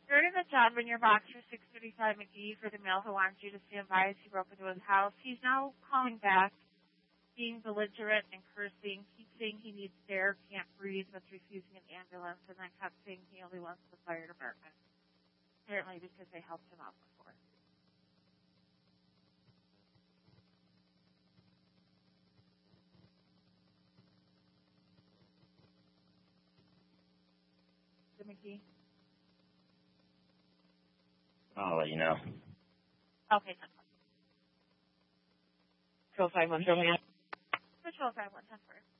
You're in the job in your box for 635 McGee for the male who wants you to stand by as he broke into his house. He's now calling back, being belligerent and cursing. Keeps saying he needs air, can't breathe, but refusing an ambulance, and then kept saying he only wants the fire department. Apparently because they helped him out before. So McGee? I'll let you know. Okay. Control 51, Patrol 5110 first.